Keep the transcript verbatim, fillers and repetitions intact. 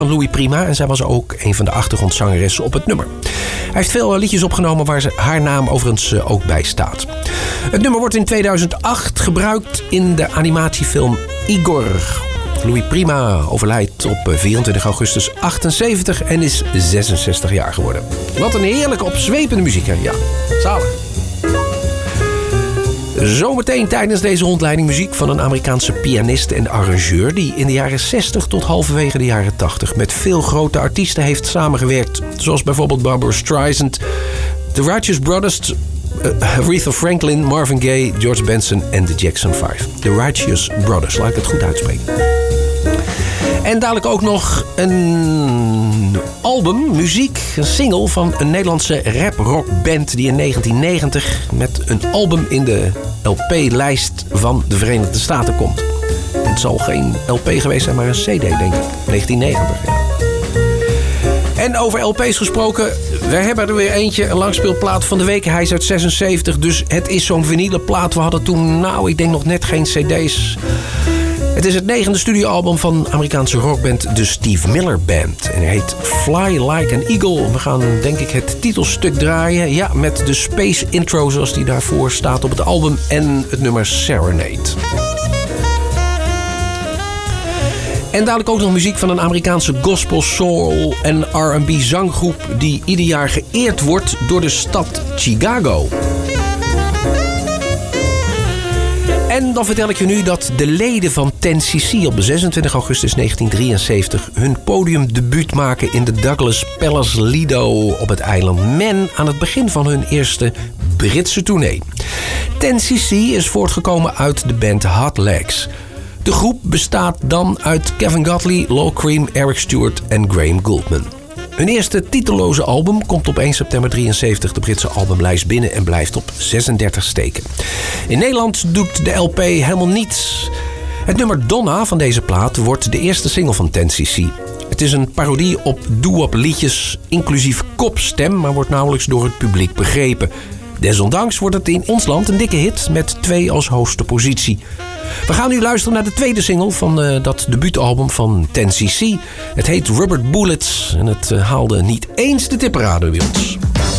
Louis Prima en zij was ook een van de achtergrondzangeressen op het nummer. Hij heeft veel liedjes opgenomen waar ze, haar naam overigens ook bij staat. Het nummer wordt in tweeduizend acht gebruikt in de animatiefilm Igor. Louis Prima overlijdt op vierentwintig augustus achtenzeventig en is zesenzestig jaar geworden. Wat een heerlijke opzwepende muziek, hè? Ja, zalig. Zometeen tijdens deze rondleiding muziek van een Amerikaanse pianist en arrangeur die in de jaren zestig tot halverwege de jaren tachtig met veel grote artiesten heeft samengewerkt. Zoals bijvoorbeeld Barbra Streisand, The Righteous Brothers, uh, Aretha Franklin, Marvin Gaye, George Benson en de Jackson vijf. The Righteous Brothers, laat ik het goed uitspreken. En dadelijk ook nog een album, muziek, een single van een Nederlandse rap-rock-band die in negentien negentig met een album in de L P-lijst van de Verenigde Staten komt. Het zal geen L P geweest zijn, maar een C D, denk ik. negentien negentig, ja. En over L P's gesproken, we hebben er weer eentje, een langspeelplaat van de week. Hij is uit zesenzeventig, dus het is zo'n vinylen plaat. We hadden toen, nou, ik denk nog net geen C D's. Het is het negende studioalbum van Amerikaanse rockband de Steve Miller Band. En hij heet Fly Like an Eagle. We gaan denk ik het titelstuk draaien. Ja, met de space intro zoals die daarvoor staat op het album. En het nummer Serenade. En dadelijk ook nog muziek van een Amerikaanse gospel, soul en R en B zanggroep die ieder jaar geëerd wordt door de stad Chicago. En dan vertel ik je nu dat de leden van ten C C op zesentwintig augustus negentien drieënzeventig hun podiumdebuut maken in de Douglas Palace Lido op het eiland Man aan het begin van hun eerste Britse tournee. ten C C is voortgekomen uit de band Hot Legs. De groep bestaat dan uit Kevin Godley, Lol Creme, Eric Stewart en Graham Gouldman. Hun eerste titelloze album komt op één september drieënzeventig de Britse albumlijst binnen en blijft op zesendertig steken. In Nederland doet de L P helemaal niets. Het nummer Donna van deze plaat wordt de eerste single van ten C C. Het is een parodie op doo-wop liedjes, inclusief kopstem, maar wordt nauwelijks door het publiek begrepen. Desondanks wordt het in ons land een dikke hit met twee als hoogste positie. We gaan nu luisteren naar de tweede single van uh, dat debuutalbum van ten C C. Het heet Rubber Bullets en het uh, haalde niet eens de tipperaden bij ons.